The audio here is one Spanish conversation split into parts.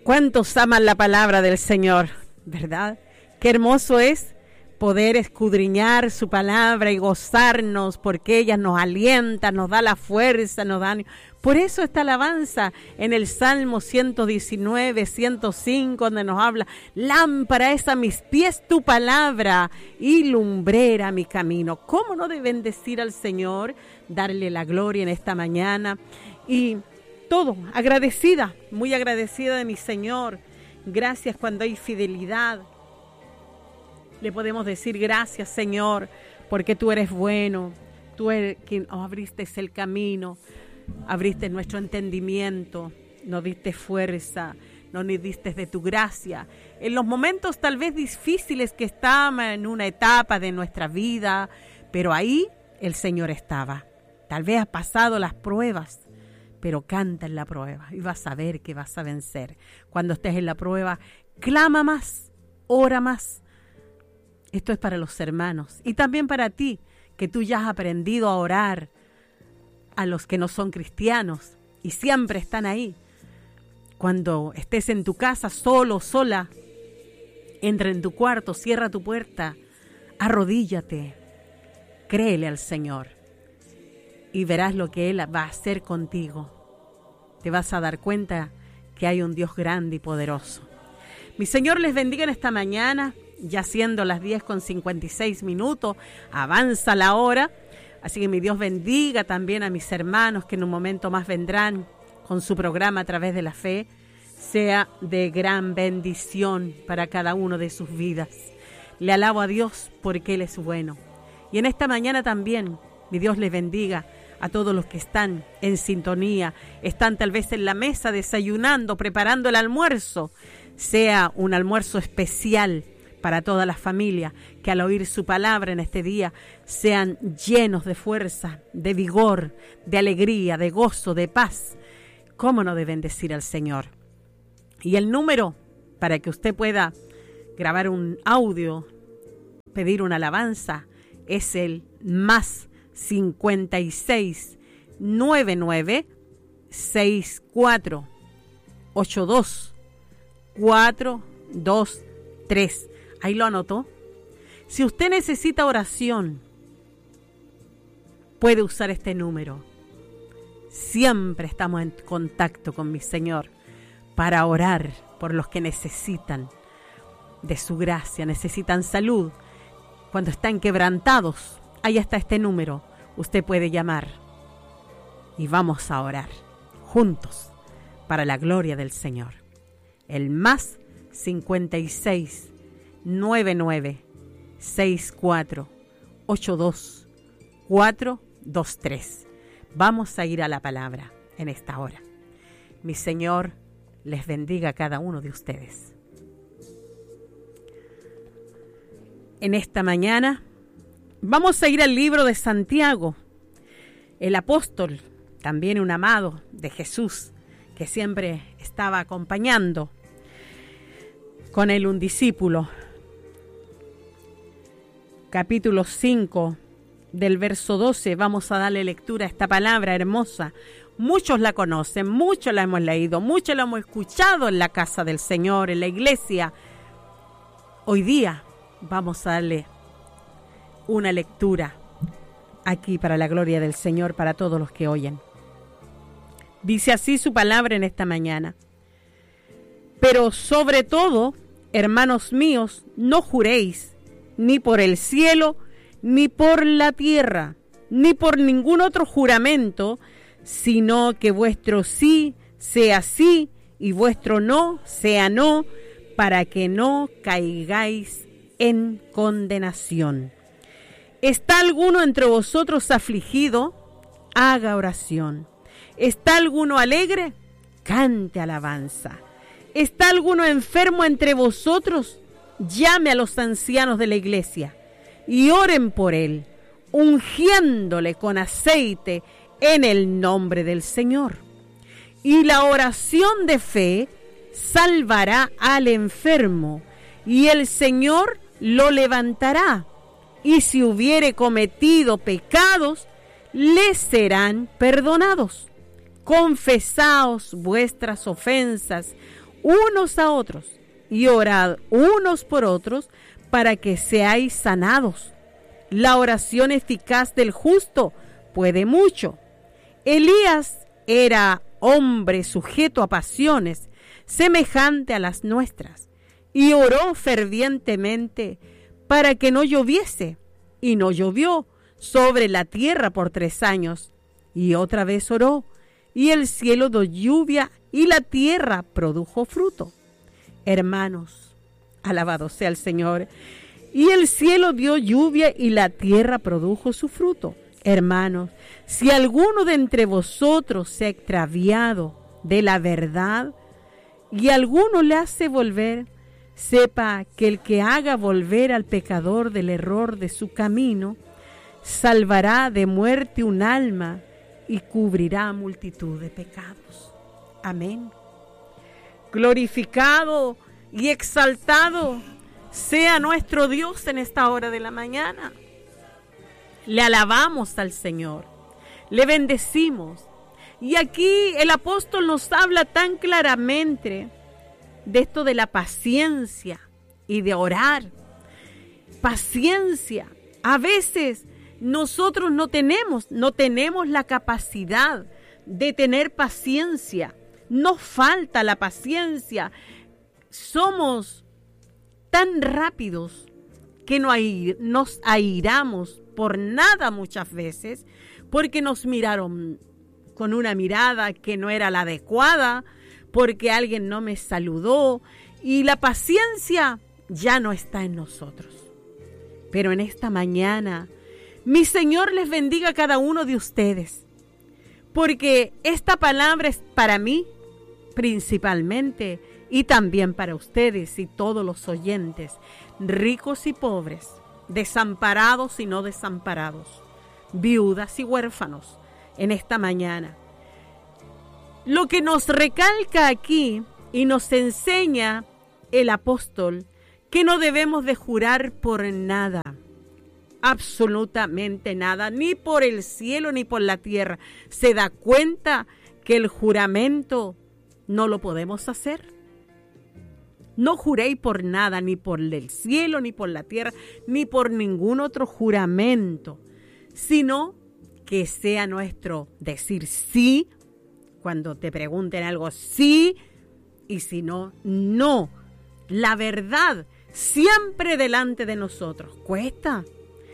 ¿Cuántos aman la palabra del Señor? ¿Verdad? Qué hermoso es poder escudriñar su palabra y gozarnos, porque ella nos alienta, nos da la fuerza, nos da... Por eso esta alabanza en el Salmo 119, 105, donde nos habla: lámpara es a mis pies tu palabra y lumbrera mi camino. ¿Cómo no de bendecir al Señor, darle la gloria en esta mañana? Y todo, agradecida, muy agradecida de mi Señor. Gracias cuando hay fidelidad. Le podemos decir: gracias, Señor, porque tú eres bueno. Tú eres quien abriste el camino, abriste nuestro entendimiento, nos diste fuerza, nos diste de tu gracia. En los momentos tal vez difíciles que estábamos en una etapa de nuestra vida, pero ahí el Señor estaba. Tal vez has pasado las pruebas, pero canta en la prueba y vas a ver que vas a vencer. Cuando estés en la prueba, clama más, ora más. Esto es para los hermanos y también para ti, que tú ya has aprendido a orar, a los que no son cristianos y siempre están ahí. Cuando estés en tu casa solo, sola, entra en tu cuarto, cierra tu puerta, arrodíllate, créele al Señor y verás lo que Él va a hacer contigo. Te vas a dar cuenta que hay un Dios grande y poderoso. Mi Señor les bendiga en esta mañana. Ya siendo las 10:56, avanza la hora, así que mi Dios bendiga también a mis hermanos que en un momento más vendrán con su programa A Través de la Fe, sea de gran bendición para cada uno de sus vidas. Le alabo a Dios porque Él es bueno. Y en esta mañana también, mi Dios les bendiga a todos los que están en sintonía, están tal vez en la mesa desayunando, preparando el almuerzo, sea un almuerzo especial para toda la familia, que al oír su palabra en este día sean llenos de fuerza, de vigor, de alegría, de gozo, de paz. ¿Cómo no de bendecir al Señor? Y el número para que usted pueda grabar un audio, pedir una alabanza, es el más 56 99 64 82 423. Ahí lo anotó. Si usted necesita oración, puede usar este número. Siempre estamos en contacto con mi Señor para orar por los que necesitan de su gracia, necesitan salud. Cuando están quebrantados, ahí está este número. Usted puede llamar y vamos a orar juntos para la gloria del Señor. El más 56 99 64 82 423. Vamos a ir a la palabra en esta hora. Mi Señor les bendiga a cada uno de ustedes. En esta mañana vamos a ir al libro de Santiago. El apóstol, también un amado de Jesús, que siempre estaba acompañando con él un discípulo. Capítulo 5, del verso 12, vamos a darle lectura a esta palabra hermosa. Muchos la conocen, muchos la hemos leído, muchos la hemos escuchado en la casa del Señor, en la iglesia. Hoy día vamos a darle una lectura aquí para la gloria del Señor, para todos los que oyen. Dice así su palabra en esta mañana: pero sobre todo, hermanos míos, no juréis ni por el cielo, ni por la tierra, ni por ningún otro juramento, sino que vuestro sí sea sí y vuestro no sea no, para que no caigáis en condenación. ¿Está alguno entre vosotros afligido? Haga oración. ¿Está alguno alegre? Cante alabanza. ¿Está alguno enfermo entre vosotros? Llame a los ancianos de la iglesia y oren por él, ungiéndole con aceite en el nombre del Señor. Y la oración de fe salvará al enfermo, y el Señor lo levantará. Y si hubiere cometido pecados, le serán perdonados. Confesaos vuestras ofensas unos a otros y orad unos por otros para que seáis sanados. La oración eficaz del justo puede mucho. Elías era hombre sujeto a pasiones, semejante a las nuestras, y oró fervientemente para que no lloviese, y no llovió sobre la tierra por 3 años. Y otra vez oró, y el cielo dio lluvia, y la tierra produjo fruto. Hermanos, alabado sea el Señor. Y el cielo dio lluvia, y la tierra produjo su fruto. Hermanos, si alguno de entre vosotros se ha extraviado de la verdad, y alguno le hace volver, sepa que el que haga volver al pecador del error de su camino, salvará de muerte un alma y cubrirá multitud de pecados. Amén. Glorificado y exaltado sea nuestro Dios en esta hora de la mañana. Le alabamos al Señor, le bendecimos. Y aquí el apóstol nos habla tan claramente de esto de la paciencia y de orar. Paciencia. A veces nosotros no tenemos la capacidad de tener paciencia. Nos falta la paciencia. Somos tan rápidos que nos airamos por nada muchas veces, porque nos miraron con una mirada que no era la adecuada, porque alguien no me saludó, y la paciencia ya no está en nosotros. Pero en esta mañana, mi Señor les bendiga a cada uno de ustedes, porque esta palabra es para mí principalmente, y también para ustedes y todos los oyentes, ricos y pobres, desamparados y no desamparados, viudas y huérfanos, en esta mañana. Lo que nos recalca aquí y nos enseña el apóstol, que no debemos de jurar por nada, absolutamente nada, ni por el cielo ni por la tierra. Se da cuenta que el juramento no lo podemos hacer. No juréis por nada, ni por el cielo, ni por la tierra, ni por ningún otro juramento, sino que sea nuestro decir sí, cuando te pregunten algo, sí, y si no, no. La verdad siempre delante de nosotros. Cuesta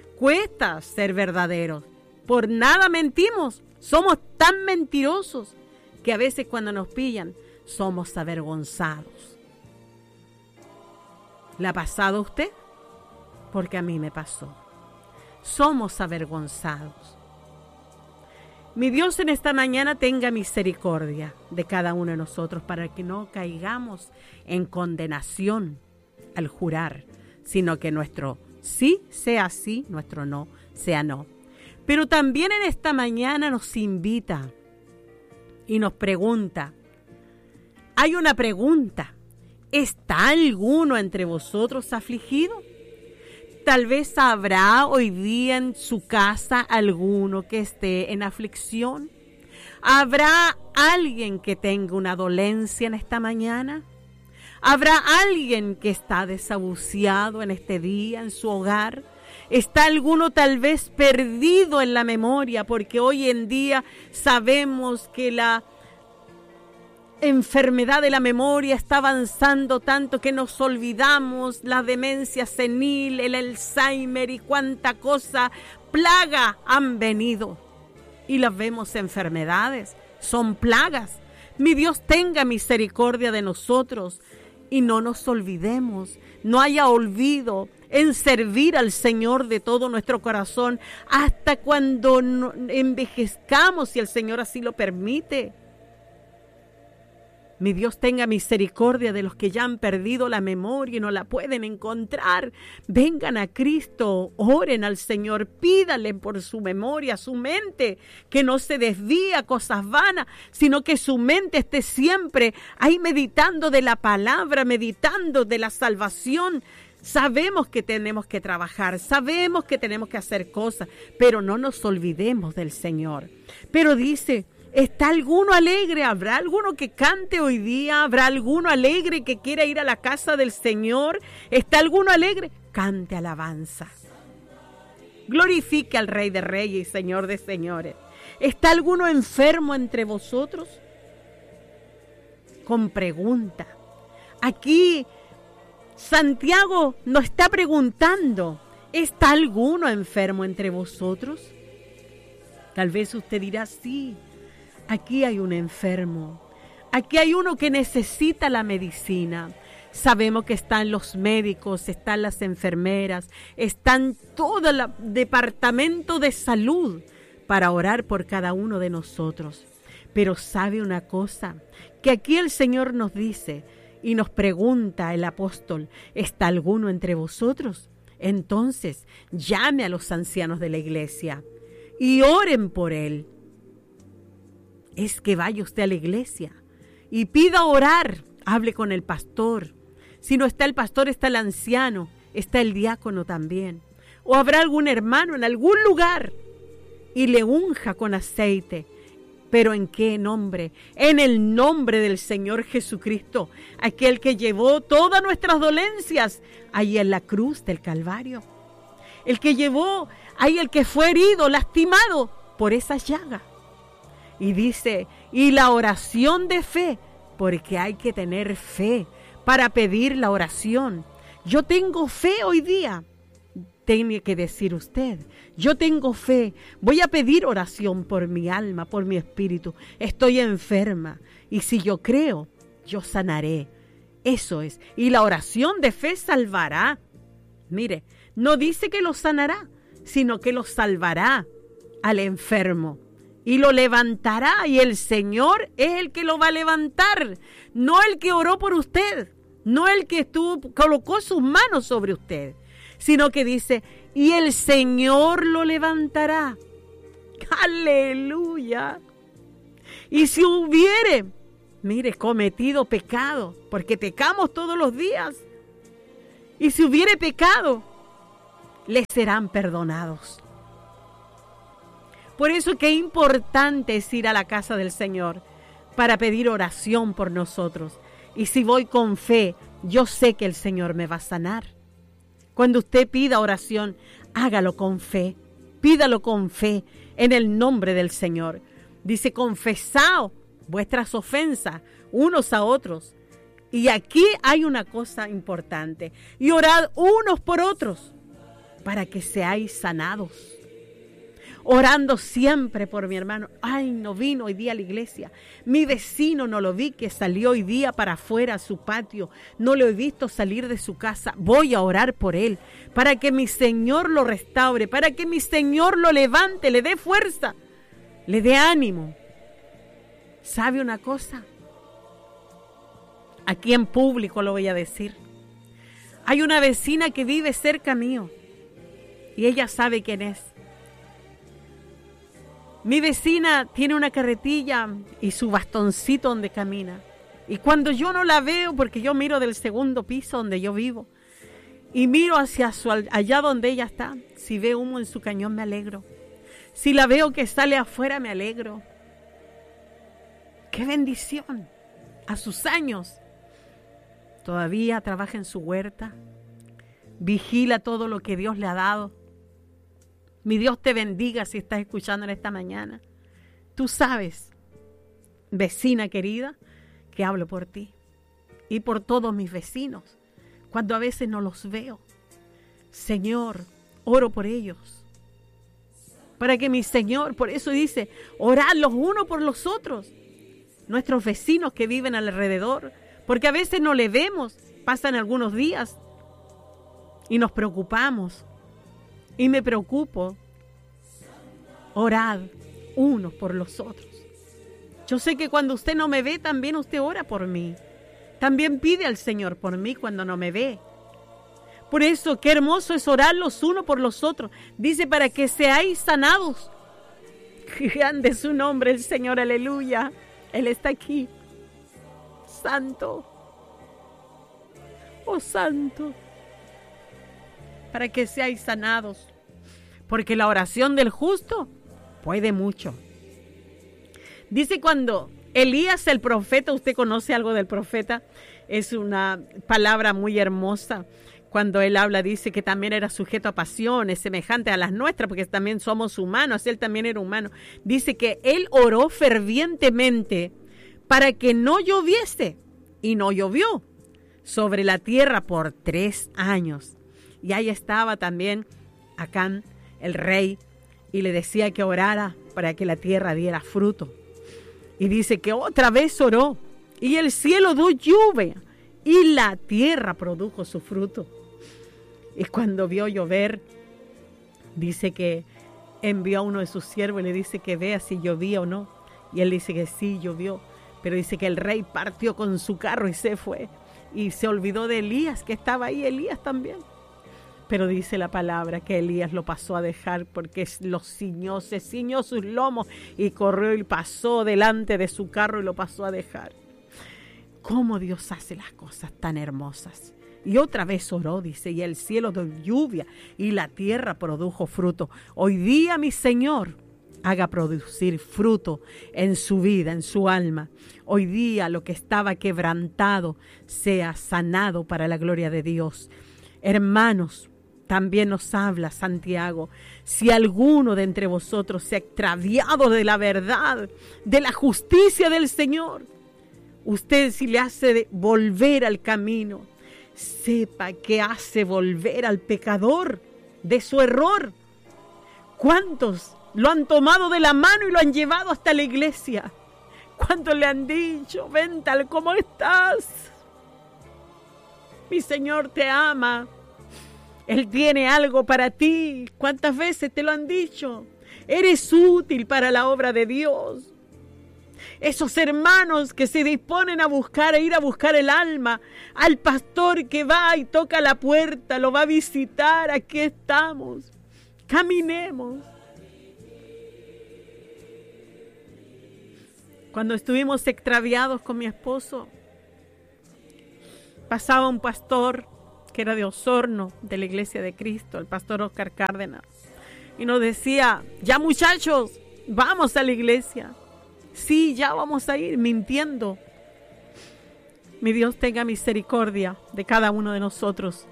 ser verdaderos. Por nada mentimos. Somos tan mentirosos que a veces cuando nos pillan somos avergonzados. ¿Le ha pasado a usted? Porque a mí me pasó. Somos avergonzados. Mi Dios en esta mañana tenga misericordia de cada uno de nosotros para que no caigamos en condenación al jurar, sino que nuestro sí sea sí, nuestro no sea no. Pero también en esta mañana nos invita y nos pregunta. Hay una pregunta. ¿Está alguno entre vosotros afligido? Tal vez habrá hoy día en su casa alguno que esté en aflicción. ¿Habrá alguien que tenga una dolencia en esta mañana? ¿Habrá alguien que está desahuciado en este día en su hogar? ¿Está alguno tal vez perdido en la memoria? Porque hoy en día sabemos que la enfermedad de la memoria está avanzando tanto que nos olvidamos, la demencia senil, el Alzheimer y cuánta cosa, plaga han venido. Y las vemos enfermedades, son plagas. Mi Dios tenga misericordia de nosotros y no nos olvidemos, no haya olvido en servir al Señor de todo nuestro corazón hasta cuando envejezcamos, si el Señor así lo permite. Mi Dios tenga misericordia de los que ya han perdido la memoria y no la pueden encontrar. Vengan a Cristo, oren al Señor, pídanle por su memoria, su mente, que no se desvíe a cosas vanas, sino que su mente esté siempre ahí meditando de la palabra, meditando de la salvación. Sabemos que tenemos que trabajar, sabemos que tenemos que hacer cosas, pero no nos olvidemos del Señor. Pero dice ¿Está alguno alegre? ¿Habrá alguno que cante hoy día? ¿Habrá alguno alegre que quiera ir a la casa del Señor? ¿Está alguno alegre? Cante alabanza. Glorifique al Rey de Reyes y Señor de Señores. ¿Está alguno enfermo entre vosotros? Con pregunta. Aquí Santiago nos está preguntando, ¿está alguno enfermo entre vosotros? Tal vez usted dirá, sí, aquí hay un enfermo. Aquí hay uno que necesita la medicina. Sabemos que están los médicos, están las enfermeras, están todo el departamento de salud para orar por cada uno de nosotros. Pero ¿sabe una cosa? Que aquí el Señor nos dice y nos pregunta el apóstol, ¿está alguno entre vosotros? Entonces, llame a los ancianos de la iglesia y oren por él. Es que vaya usted a la iglesia y pida orar, hable con el pastor. Si no está el pastor, está el anciano, está el diácono también. O habrá algún hermano en algún lugar y le unja con aceite. ¿Pero en qué nombre? En el nombre del Señor Jesucristo, aquel que llevó todas nuestras dolencias ahí en la cruz del Calvario. El que llevó, ahí el que fue herido, lastimado por esa llaga. Y dice, y la oración de fe, porque hay que tener fe para pedir la oración. Yo tengo fe hoy día. Tiene que decir usted, yo tengo fe, voy a pedir oración por mi alma, por mi espíritu. Estoy enferma y si yo creo, yo sanaré. Eso es. Y la oración de fe salvará. Mire, no dice que lo sanará, sino que lo salvará al enfermo. Y lo levantará, y el Señor es el que lo va a levantar, no el que oró por usted, no el que colocó sus manos sobre usted, sino que dice, y el Señor lo levantará. ¡Aleluya! Y si hubiere, mire, cometido pecado, porque pecamos todos los días, y si hubiere pecado, le serán perdonados. Por eso que es importante es ir a la casa del Señor para pedir oración por nosotros. Y si voy con fe, yo sé que el Señor me va a sanar. Cuando usted pida oración, hágalo con fe. Pídalo con fe en el nombre del Señor. Dice, confesaos vuestras ofensas unos a otros. Y aquí hay una cosa importante. Y orad unos por otros para que seáis sanados. Orando siempre por mi hermano. Ay, no vino hoy día a la iglesia. Mi vecino no lo vi que salió hoy día para afuera a su patio. No lo he visto salir de su casa. Voy a orar por él para que mi Señor lo restaure, para que mi Señor lo levante, le dé fuerza, le dé ánimo. ¿Sabe una cosa? Aquí en público lo voy a decir. Hay una vecina que vive cerca mío y ella sabe quién es. Mi vecina tiene una carretilla y su bastoncito donde camina. Y cuando yo no la veo, porque yo miro del segundo piso donde yo vivo, y miro hacia allá donde ella está, si veo humo en su cañón me alegro. Si la veo que sale afuera me alegro. ¡Qué bendición! A sus años todavía trabaja en su huerta, vigila todo lo que Dios le ha dado. Mi Dios te bendiga si estás escuchando en esta mañana. Tú sabes, vecina querida, que hablo por ti y por todos mis vecinos, cuando a veces no los veo. Señor, oro por ellos, para que mi Señor, por eso dice, orad los unos por los otros, nuestros vecinos que viven alrededor, porque a veces no le vemos, pasan algunos días y nos preocupamos. Y me preocupo. Orad unos por los otros. Yo sé que cuando usted no me ve, también usted ora por mí. También pide al Señor por mí cuando no me ve. Por eso, qué hermoso es orar los unos por los otros. Dice, para que seáis sanados. Grande es su nombre, el Señor, aleluya. Él está aquí. Santo. Oh, santo. Para que seáis sanados, porque la oración del justo puede mucho. Dice cuando Elías el profeta, ¿usted conoce algo del profeta? Es una palabra muy hermosa. Cuando él habla, dice que también era sujeto a pasiones semejantes a las nuestras, porque también somos humanos, él también era humano. Dice que él oró fervientemente para que no lloviese, y no llovió sobre la tierra por 3 años. Y ahí estaba también Acán, el rey, y le decía que orara para que la tierra diera fruto. Y dice que otra vez oró, y el cielo dio lluvia, y la tierra produjo su fruto. Y cuando vio llover, dice que envió a uno de sus siervos y le dice que vea si llovía o no. Y él dice que sí, llovió. Pero dice que el rey partió con su carro y se fue. Y se olvidó de Elías, que estaba ahí, Elías también. Pero dice la palabra que Elías lo pasó a dejar porque se ciñó sus lomos y corrió y pasó delante de su carro y lo pasó a dejar. ¿Cómo Dios hace las cosas tan hermosas? Y otra vez oró, dice, y el cielo dio lluvia y la tierra produjo fruto. Hoy día, mi Señor, haga producir fruto en su vida, en su alma. Hoy día lo que estaba quebrantado sea sanado para la gloria de Dios. Hermanos, también nos habla Santiago, si alguno de entre vosotros se ha extraviado de la verdad, de la justicia del Señor, usted si le hace volver al camino, sepa que hace volver al pecador de su error. ¿Cuántos lo han tomado de la mano y lo han llevado hasta la iglesia? ¿Cuántos le han dicho, ven tal como estás? Mi Señor te ama. Él tiene algo para ti. ¿Cuántas veces te lo han dicho? Eres útil para la obra de Dios. Esos hermanos que se disponen a ir a buscar el alma, al pastor que va y toca la puerta, lo va a visitar, aquí estamos. Caminemos. Cuando estuvimos extraviados con mi esposo, pasaba un pastor que era de Osorno, de la Iglesia de Cristo, el pastor Oscar Cárdenas, y nos decía, ya muchachos, vamos a la iglesia. Sí, ya vamos a ir, mintiendo. Mi Dios tenga misericordia de cada uno de nosotros.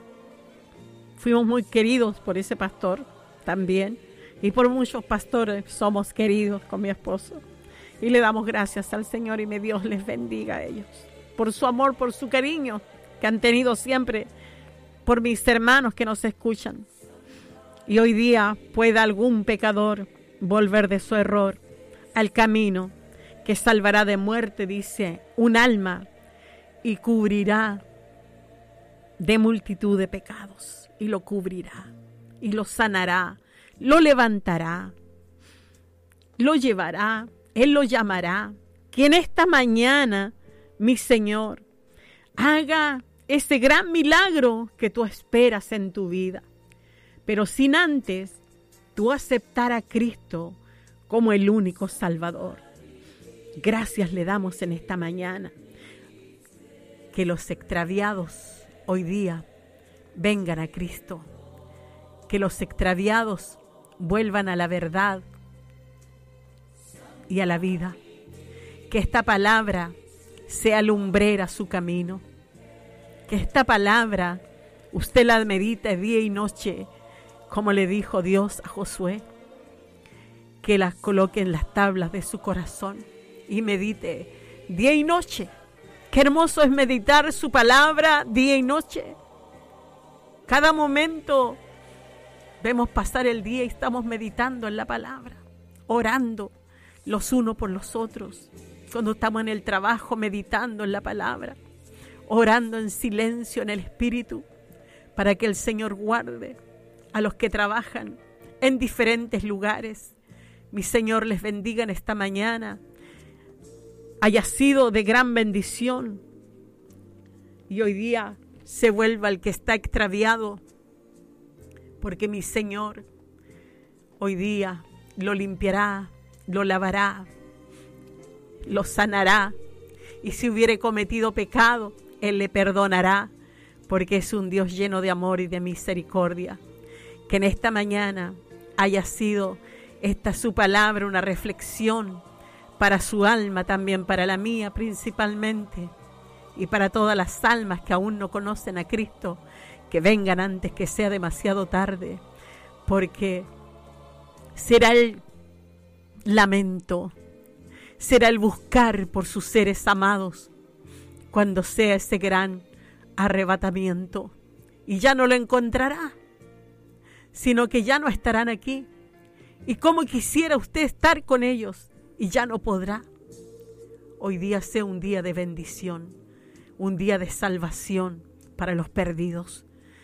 Fuimos muy queridos por ese pastor también, y por muchos pastores somos queridos con mi esposo. Y le damos gracias al Señor y mi Dios les bendiga a ellos, por su amor, por su cariño que han tenido siempre por mis hermanos que nos escuchan. Y hoy día pueda algún pecador volver de su error al camino que salvará de muerte, dice, un alma, y cubrirá de multitud de pecados, y lo cubrirá, y lo sanará, lo levantará, lo llevará, Él lo llamará. Que en esta mañana, mi Señor, haga ese gran milagro que tú esperas en tu vida, pero sin antes tú aceptar a Cristo como el único Salvador. Gracias le damos en esta mañana. Que los extraviados hoy día vengan a Cristo. Que los extraviados vuelvan a la verdad y a la vida. Que esta palabra sea lumbrera su camino. Que esta palabra usted la medite día y noche, como le dijo Dios a Josué. Que las coloque en las tablas de su corazón y medite día y noche. Qué hermoso es meditar su palabra día y noche. Cada momento vemos pasar el día y estamos meditando en la palabra, orando los unos por los otros. Cuando estamos en el trabajo, meditando en la palabra, orando en silencio en el Espíritu, para que el Señor guarde a los que trabajan en diferentes lugares. Mi Señor les bendiga en esta mañana. Haya sido de gran bendición. Y hoy día se vuelva el que está extraviado. Porque mi Señor hoy día lo limpiará, lo lavará, lo sanará. Y si hubiere cometido pecado, Él le perdonará. Porque es un Dios lleno de amor y de misericordia. Que en esta mañana haya sido esta su palabra, una reflexión para su alma, también para la mía principalmente, y para todas las almas que aún no conocen a Cristo, que vengan antes que sea demasiado tarde, porque será el lamento, será el buscar por sus seres amados cuando sea ese gran arrebatamiento, y ya no lo encontrará, sino que ya no estarán aquí. Y como quisiera usted estar con ellos, y ya no podrá. Hoy día sea un día de bendición, un día de salvación para los perdidos.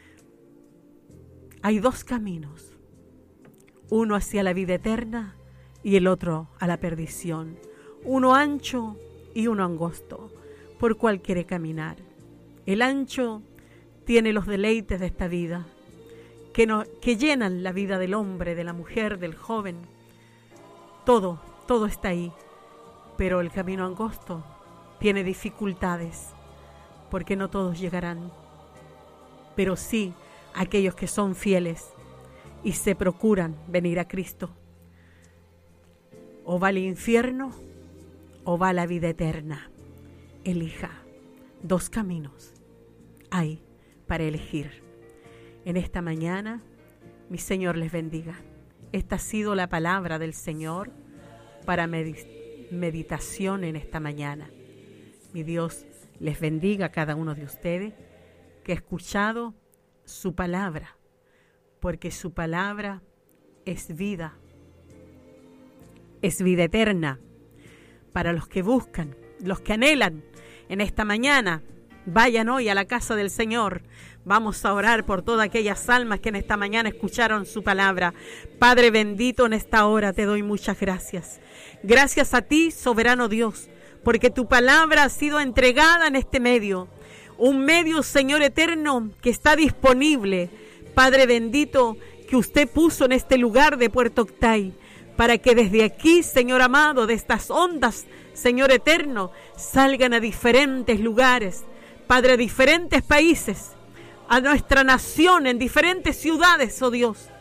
Hay dos caminos, uno hacia la vida eterna y el otro a la perdición, uno ancho y uno angosto. ¿Por cuál quiere caminar? El ancho tiene los deleites de esta vida, que llenan la vida del hombre, de la mujer, del joven. Todo está ahí. Pero el camino angosto tiene dificultades, porque no todos llegarán. Pero sí aquellos que son fieles y se procuran venir a Cristo. O va al infierno o va a la vida eterna. Elija. Dos caminos hay para elegir. En esta mañana, mi Señor les bendiga. Esta ha sido la palabra del Señor para meditación en esta mañana. Mi Dios les bendiga a cada uno de ustedes que ha escuchado su palabra, porque su palabra es vida eterna para los que buscan, los que anhelan. En esta mañana, vayan hoy a la casa del Señor. Vamos a orar por todas aquellas almas que en esta mañana escucharon su palabra. Padre bendito, en esta hora te doy muchas gracias. Gracias a ti, soberano Dios, porque tu palabra ha sido entregada en este medio. Un medio, Señor eterno, que está disponible. Padre bendito, que usted puso en este lugar de Puerto Octay, para que desde aquí, Señor amado, de estas ondas, Señor eterno, salgan a diferentes lugares, Padre, a diferentes países, a nuestra nación, en diferentes ciudades, oh Dios,